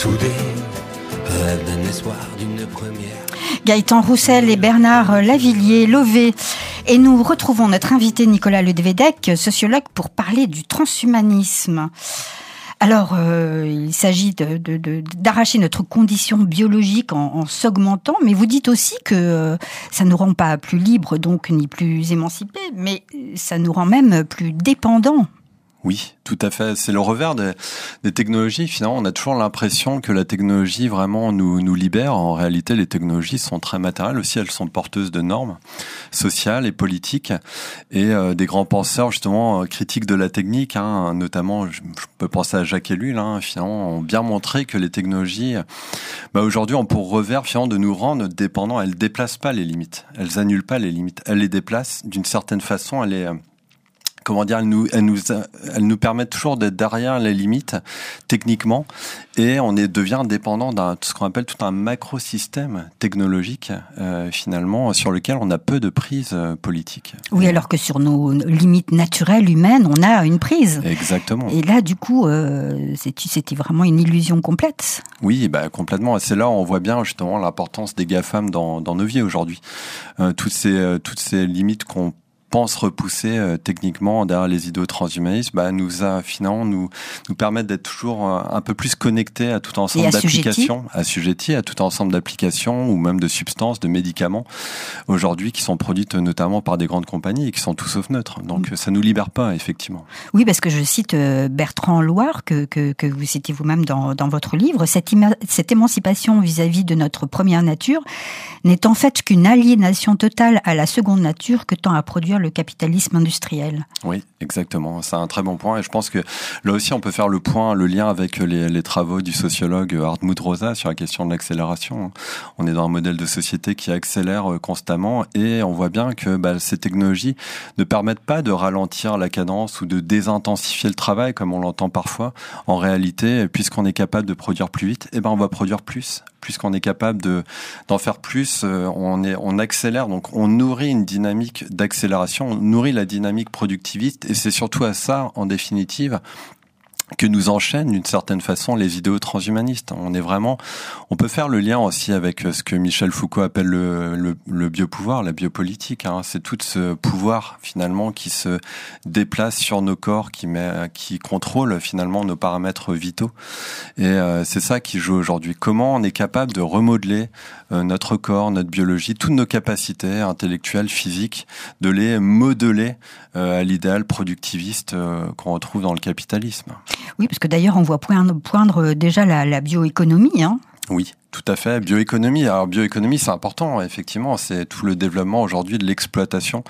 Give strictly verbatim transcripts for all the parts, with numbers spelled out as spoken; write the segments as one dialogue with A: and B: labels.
A: soudés, rêve d'un espoir d'une première.
B: Gaëtan Roussel et Bernard Lavillier-Lové. Et nous retrouvons notre invité Nicolas Ledvedec, sociologue, pour parler du transhumanisme. Alors, euh, il s'agit de, de, de, d'arracher notre condition biologique en, en s'augmentant, mais vous dites aussi que euh, ça nous rend pas plus libres, donc ni plus émancipés, mais ça nous rend même plus dépendants.
C: Oui, tout à fait. C'est le revers des, des technologies. Finalement, on a toujours l'impression que la technologie vraiment nous, nous libère. En réalité, les technologies sont très matérielles aussi. Elles sont porteuses de normes sociales et politiques. Et euh, des grands penseurs, justement, euh, critiques de la technique, hein, notamment, je, je peux penser à Jacques Ellul, hein, finalement, ont bien montré que les technologies, bah, aujourd'hui, ont pour revers, finalement, de nous rendre dépendants. Elles déplacent pas les limites. Elles annulent pas les limites. Elles les déplacent. D'une certaine façon, elles les... Comment dire, elles nous, elles nous, elles nous permettent toujours d'être derrière les limites techniquement, et on est devient dépendant d'un ce qu'on appelle tout un macrosystème technologique euh, finalement sur lequel on a peu de prise euh, politique.
B: Oui, alors que sur nos limites naturelles humaines, on a une prise.
C: Exactement.
B: Et là, du coup, euh, c'était, c'était vraiment une illusion complète.
C: Oui, bah complètement. C'est là où on voit bien justement l'importance des GAFAM dans, dans nos vies aujourd'hui. Euh, toutes ces, euh, toutes ces limites qu'on pense repousser euh, techniquement derrière les idéaux transhumanistes, bah, nous a finalement nous nous permettent d'être toujours euh, un peu plus connectés à tout ensemble d'applications, assujettis à tout ensemble d'applications ou même de substances, de médicaments aujourd'hui qui sont produites notamment par des grandes compagnies et qui sont tout sauf neutres. Donc mmh. ça nous libère pas effectivement.
B: Oui, parce que je cite Bertrand Loire que que, que vous citez vous-même dans dans votre livre, cette ima- cette émancipation vis-à-vis de notre première nature n'est en fait qu'une aliénation totale à la seconde nature que tend à produire le capitalisme industriel.
C: Oui, exactement. C'est un très bon point. Et je pense que là aussi, on peut faire le point, le lien avec les, les travaux du sociologue Hartmut Rosa sur la question de l'accélération. On est dans un modèle de société qui accélère constamment et on voit bien que bah, ces technologies ne permettent pas de ralentir la cadence ou de désintensifier le travail comme on l'entend parfois. En réalité, puisqu'on est capable de produire plus vite, eh ben on va produire plus. Puisqu'on est capable de d'en faire plus, on est on accélère, donc on nourrit une dynamique d'accélération, on nourrit la dynamique productiviste, et c'est surtout à ça, en définitive, que nous enchaînent d'une certaine façon les idéaux transhumanistes. On est vraiment, on peut faire le lien aussi avec ce que Michel Foucault appelle le, le, le biopouvoir, la biopolitique. Hein. C'est tout ce pouvoir finalement qui se déplace sur nos corps, qui met, qui contrôle finalement nos paramètres vitaux. Et euh, c'est ça qui joue aujourd'hui. Comment on est capable de remodeler euh, notre corps, notre biologie, toutes nos capacités intellectuelles, physiques, de les modeler euh, à l'idéal productiviste euh, qu'on retrouve dans le capitalisme.
B: Oui, parce que d'ailleurs, on voit poindre, poindre déjà la, la bioéconomie, hein.
C: Oui, tout à fait. Bioéconomie. Alors, bioéconomie, c'est important, effectivement. C'est tout le développement aujourd'hui de l'exploitation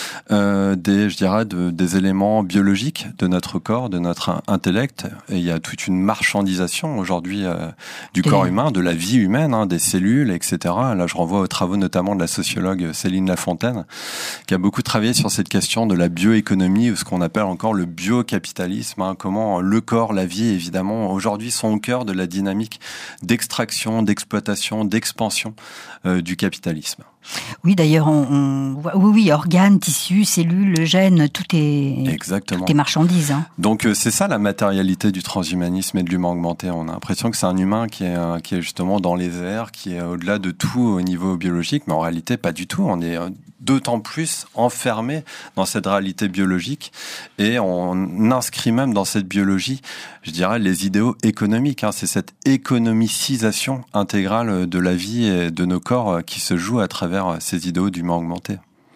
C: euh, des, je dirais, de, des éléments biologiques de notre corps, de notre intellect. Et il y a toute une marchandisation aujourd'hui euh, du et... corps humain, de la vie humaine, hein, des cellules, et cetera. Là, je renvoie aux travaux notamment de la sociologue Céline Lafontaine, qui a beaucoup travaillé sur cette question de la bioéconomie, ou ce qu'on appelle encore le biocapitalisme. Hein, comment le corps, la vie, évidemment, aujourd'hui sont au cœur de la dynamique d'extraction, d'exploitation, d'expansion euh, du capitalisme.
B: Oui, d'ailleurs, on, on voit, oui, oui, organes, tissus, cellules, gènes, tout est,
C: exactement.
B: Tout est marchandise. Hein.
C: Donc euh, c'est ça la matérialité du transhumanisme et de l'humain augmenté. On a l'impression que c'est un humain qui est, euh, qui est justement dans les airs, qui est au-delà de tout au niveau biologique, mais en réalité pas du tout. On est euh, d'autant plus enfermé dans cette réalité biologique et on inscrit même dans cette biologie, je dirais, les idéaux économiques. Hein. C'est cette économicisation intégrale de la vie et de nos corps qui se joue à travers ces idéaux d'humain augmenté.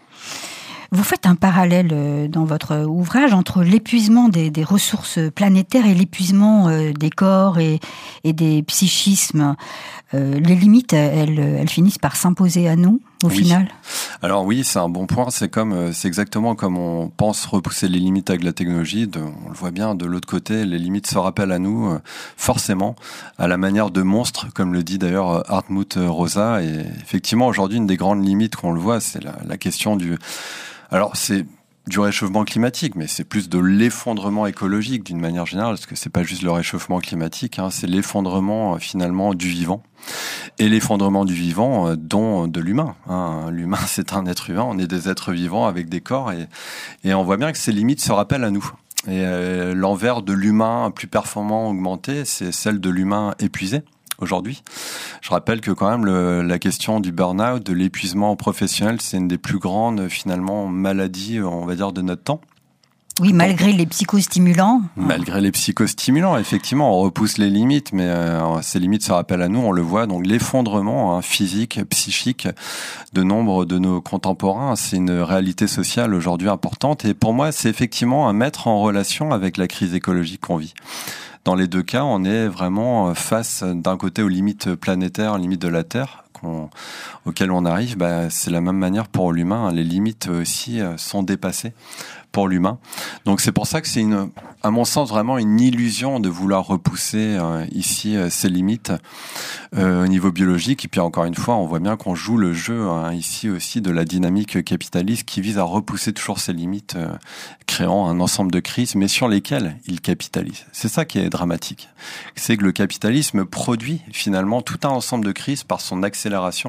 B: Vous faites un parallèle dans votre ouvrage entre l'épuisement des, des ressources planétaires et l'épuisement des corps et, et des psychismes. Euh, les limites, elles, elles finissent par s'imposer à nous, au
C: oui.
B: final.
C: Alors oui, c'est un bon point. C'est comme, c'est exactement comme on pense repousser les limites avec la technologie. De, on le voit bien de l'autre côté, les limites se rappellent à nous, euh, forcément, à la manière de monstres, comme le dit d'ailleurs Hartmut Rosa. Et effectivement, aujourd'hui, une des grandes limites qu'on le voit, c'est la, la question du... Alors, c'est du réchauffement climatique, mais c'est plus de l'effondrement écologique d'une manière générale, parce que c'est pas juste le réchauffement climatique, hein, c'est l'effondrement finalement du vivant. Et l'effondrement du vivant, euh, dont de l'humain. Hein. L'humain, c'est un être humain, on est des êtres vivants avec des corps, et, et on voit bien que ces limites se rappellent à nous. Et euh, l'envers de l'humain plus performant augmenté, c'est celle de l'humain épuisé. Aujourd'hui, je rappelle que quand même le, la question du burn-out, de l'épuisement professionnel, c'est une des plus grandes finalement maladies, on va dire, de notre temps.
B: Oui, malgré les psychostimulants.
C: Malgré les psychostimulants, effectivement, on repousse les limites, mais euh, ces limites se rappellent à nous, on le voit. Donc l'effondrement hein, physique, psychique de nombre de nos contemporains, c'est une réalité sociale aujourd'hui importante. Et pour moi, c'est effectivement à mettre en relation avec la crise écologique qu'on vit. Dans les deux cas, on est vraiment face d'un côté aux limites planétaires, aux limites de la Terre, qu'on, auxquelles on arrive. Bah, c'est la même manière pour l'humain. Les limites aussi sont dépassées pour l'humain. Donc c'est pour ça que c'est une, à mon sens, vraiment une illusion de vouloir repousser euh, ici euh, ces limites euh, au niveau biologique. Et puis encore une fois, on voit bien qu'on joue le jeu hein, ici aussi de la dynamique capitaliste qui vise à repousser toujours ces limites, euh, créant un ensemble de crises, mais sur lesquelles il capitalise. C'est ça qui est dramatique. C'est que le capitalisme produit finalement tout un ensemble de crises par son accélération.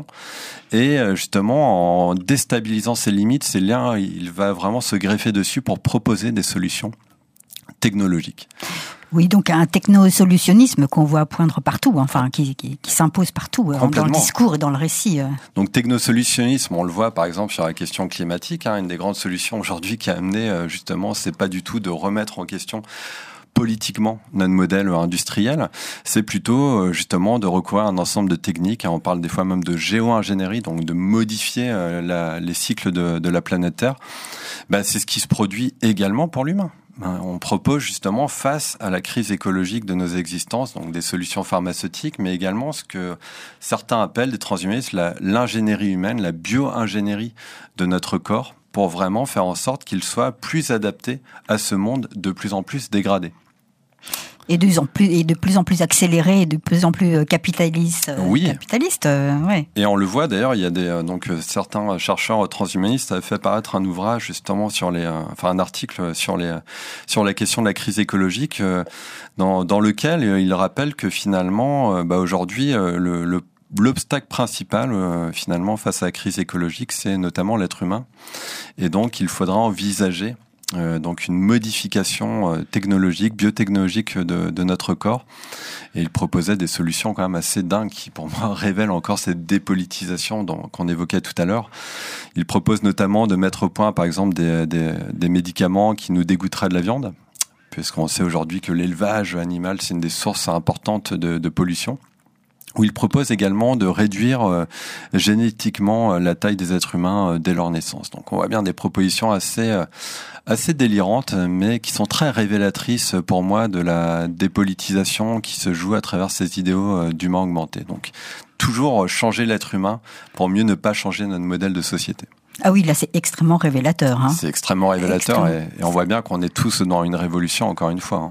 C: Et justement, en déstabilisant ces limites, ces liens, il va vraiment se greffer dessus pour proposer des solutions technologiques.
B: Oui, donc un technosolutionnisme qu'on voit poindre partout, enfin qui, qui, qui s'impose partout, dans le discours et dans le récit.
C: Donc technosolutionnisme, on le voit par exemple sur la question climatique, hein, une des grandes solutions aujourd'hui qui a amené justement, c'est pas du tout de remettre en question politiquement notre modèle industriel, c'est plutôt justement de recourir à un ensemble de techniques, on parle des fois même de géo-ingénierie, donc de modifier la, les cycles de, de la planète Terre. Ben, c'est ce qui se produit également pour l'humain. On propose justement face à la crise écologique de nos existences, donc des solutions pharmaceutiques, mais également ce que certains appellent des transhumanistes, la, l'ingénierie humaine, la bio-ingénierie de notre corps, pour vraiment faire en sorte qu'il soit plus adapté à ce monde de plus en plus dégradé.
B: Et de plus en plus, et de plus en plus accéléré, et de plus en plus capitaliste.
C: Oui.
B: Capitaliste, euh, ouais.
C: Et on le voit d'ailleurs, il y a des donc certains chercheurs transhumanistes avaient fait paraître un ouvrage justement sur les, enfin un article sur les sur la question de la crise écologique, dans dans lequel ils rappellent que finalement, bah aujourd'hui le, le l'obstacle principal, euh, finalement, face à la crise écologique, c'est notamment l'être humain. Et donc, il faudra envisager euh, donc une modification euh, technologique, biotechnologique de, de notre corps. Et il proposait des solutions quand même assez dingues qui, pour moi, révèlent encore cette dépolitisation dont, qu'on évoquait tout à l'heure. Il propose notamment de mettre au point, par exemple, des, des, des médicaments qui nous dégoûteraient de la viande, puisqu'on sait aujourd'hui que l'élevage animal, c'est une des sources importantes de, de pollution. Où il propose également de réduire euh, génétiquement euh, la taille des êtres humains euh, dès leur naissance. Donc on voit bien des propositions assez euh, assez délirantes, mais qui sont très révélatrices pour moi de la dépolitisation qui se joue à travers ces idéaux euh, d'humains augmentés. Donc toujours changer l'être humain pour mieux ne pas changer notre modèle de société.
B: Ah oui, là c'est extrêmement révélateur. Hein.
C: C'est extrêmement révélateur
B: Extrêmement.
C: Et, et on voit bien qu'on est tous dans une révolution encore une fois. Hein.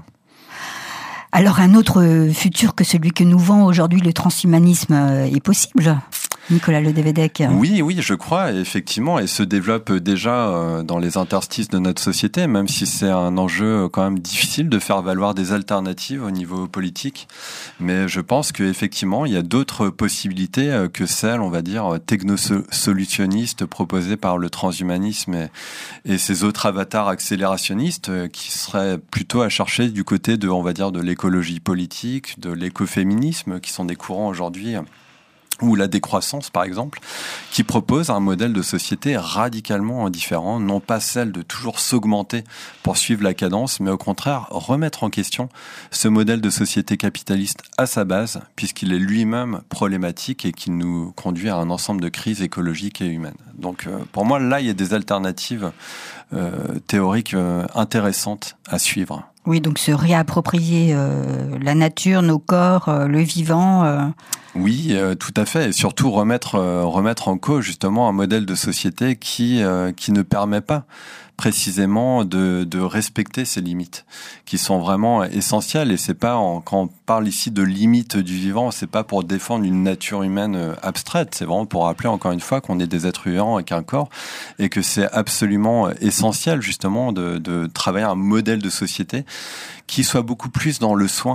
B: Alors un autre futur que celui que nous vend aujourd'hui le transhumanisme est possible, Nicolas Ledevédec?
C: Oui, oui, je crois, effectivement, et se développe déjà dans les interstices de notre société, même si c'est un enjeu quand même difficile de faire valoir des alternatives au niveau politique. Mais je pense qu'effectivement, il y a d'autres possibilités que celles, on va dire, technosolutionnistes proposées par le transhumanisme et, et ces autres avatars accélérationnistes qui seraient plutôt à chercher du côté de, on va dire, de l'écologie politique, de l'écoféminisme, qui sont des courants aujourd'hui, ou la décroissance par exemple, qui propose un modèle de société radicalement différent, non pas celle de toujours s'augmenter pour suivre la cadence, mais au contraire remettre en question ce modèle de société capitaliste à sa base, puisqu'il est lui-même problématique et qu'il nous conduit à un ensemble de crises écologiques et humaines. Donc euh, pour moi, là, il y a des alternatives euh, théoriques euh, intéressantes à suivre.
B: Oui, donc se réapproprier euh, la nature, nos corps, euh, le vivant. Euh...
C: Oui, euh, tout à fait, et surtout remettre euh, remettre en cause justement un modèle de société qui euh, qui ne permet pas précisément de de respecter ces limites qui sont vraiment essentielles. Et c'est pas en, quand on parle ici de limites du vivant, c'est pas pour défendre une nature humaine abstraite, c'est vraiment pour rappeler encore une fois qu'on est des êtres vivants avec un corps et que c'est absolument essentiel justement de de travailler un modèle de société qui soit beaucoup plus dans le soin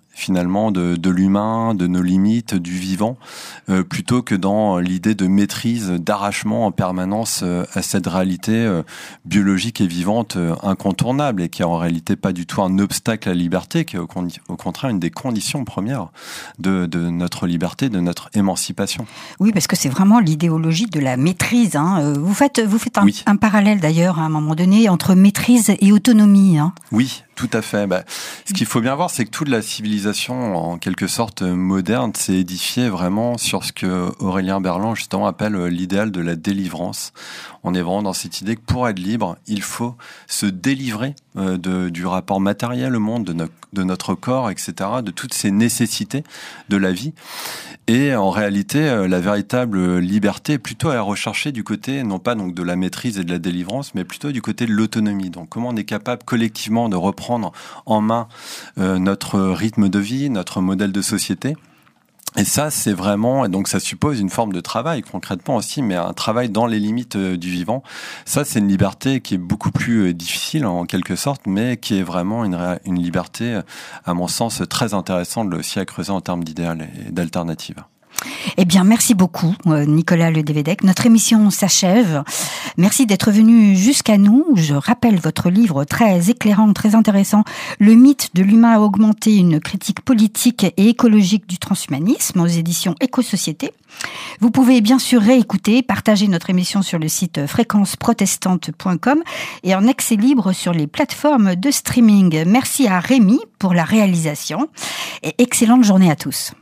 C: finalement de, de l'humain, de nos limites, du vivant, euh, plutôt que dans l'idée de maîtrise, d'arrachement en permanence euh, à cette réalité euh, biologique et vivante euh, incontournable, et qui est en réalité pas du tout un obstacle à la liberté, qui est au, au contraire une des conditions premières de, de notre liberté, de notre émancipation.
B: Oui, parce que c'est vraiment l'idéologie de la maîtrise. Hein. Vous faites, vous faites un,
C: oui.
B: un parallèle d'ailleurs à un moment donné entre maîtrise et autonomie. Hein.
C: Oui. Tout à fait. Bah, ce qu'il faut bien voir, c'est que toute la civilisation, en quelque sorte moderne, s'est édifiée vraiment sur ce que Aurélien Berland, justement, appelle l'idéal de la délivrance. On est vraiment dans cette idée que pour être libre, il faut se délivrer euh, de, du rapport matériel au monde, de, no- de notre corps, et cetera, de toutes ces nécessités de la vie. Et en réalité, euh, la véritable liberté est plutôt à rechercher du côté, non pas donc de la maîtrise et de la délivrance, mais plutôt du côté de l'autonomie. Donc, comment on est capable collectivement de reprendre en main euh, notre rythme de vie, notre modèle de société. Et ça, c'est vraiment, et donc ça suppose une forme de travail concrètement aussi, mais un travail dans les limites euh, du vivant. Ça, c'est une liberté qui est beaucoup plus euh, difficile en quelque sorte, mais qui est vraiment une, une liberté, à mon sens, très intéressante aussi à creuser en termes d'idéal et d'alternative.
B: Eh bien, merci beaucoup, Nicolas Ledévédec. Notre émission s'achève. Merci d'être venu jusqu'à nous. Je rappelle votre livre très éclairant, très intéressant, Le mythe de l'humain a augmenté, une critique politique et écologique du transhumanisme, aux éditions Éco-Société. Vous pouvez bien sûr réécouter, partager notre émission sur le site fréquence protestante point com et en accès libre sur les plateformes de streaming. Merci à Rémi pour la réalisation et excellente journée à tous.